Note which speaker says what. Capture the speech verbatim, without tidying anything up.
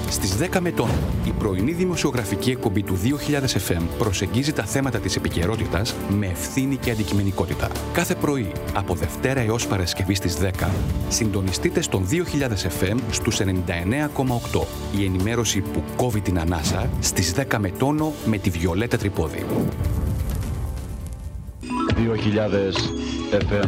Speaker 1: Στις δέκα με τόνο, η πρωινή δημοσιογραφική εκπομπή του δύο χιλιάδες εφ εμ προσεγγίζει τα θέματα της επικαιρότητας με ευθύνη και αντικειμενικότητα. Κάθε πρωί, από Δευτέρα έως Παρασκευή στις δέκα, συντονιστείτε στον δύο χιλιάδες εφ εμ στους ενενήντα εννέα κόμμα οκτώ. Η ενημέρωση που κόβει την ανάσα στις δέκα με τόνο με τη Βιολέτα Τρυπόδη.
Speaker 2: δύο χιλιάδες εφ εμ.